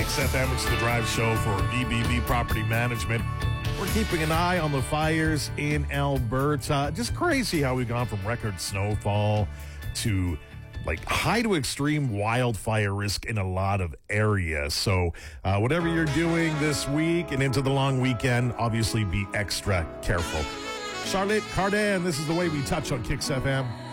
Kicks FM, it's the drive show for BBB Property Management. We're keeping an eye on the fires in Alberta. Just crazy how we've gone from record snowfall to high to extreme wildfire risk in a lot of areas. So whatever you're doing this week and into the long weekend, obviously be extra careful. Charlotte Cardin, this is the way we touch on Kicks FM.